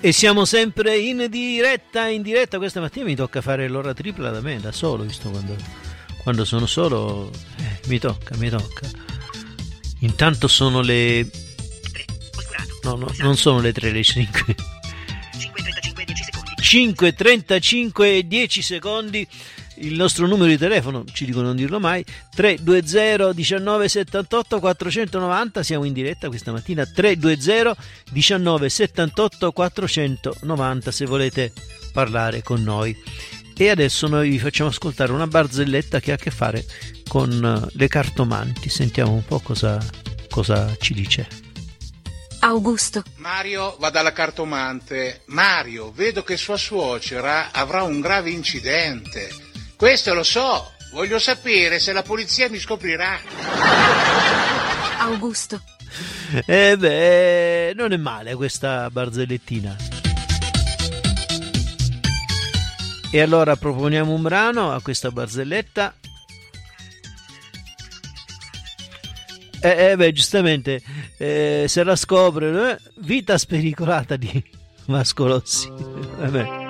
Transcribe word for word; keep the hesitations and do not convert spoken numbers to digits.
E siamo sempre in diretta, in diretta. Questa mattina mi tocca fare l'ora tripla da me, da solo, visto quando, quando sono solo, eh, mi tocca, mi tocca. Intanto sono le... No, no, non sono le tre, le cinque. cinque e trentacinque e dieci secondi. Il nostro numero di telefono, ci dico non dirlo mai, tre due zero diciannove settantotto quattrocentonovanta. Siamo in diretta questa mattina, tre due zero diciannove settantotto quattrocentonovanta, se volete parlare con noi. E adesso noi vi facciamo ascoltare una barzelletta che ha a che fare con le cartomanti. Sentiamo un po' cosa, cosa ci dice. Augusto. Mario va dalla cartomante. Mario, vedo che sua suocera avrà un grave incidente. Questo lo so, voglio sapere se la polizia mi scoprirà. Augusto. Eh beh, non è male questa barzellettina. E allora proponiamo un brano a questa barzelletta. Eh, eh beh, giustamente, eh, se la scopre, eh, vita spericolata di Vasco Rossi. Vabbè.